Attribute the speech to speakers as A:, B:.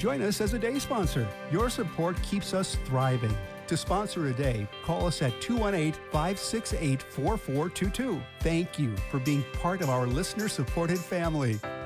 A: Join us as a day sponsor. Your support keeps us thriving. To sponsor a day, call us at 218-568-4422. Thank you for being part of our listener-supported family.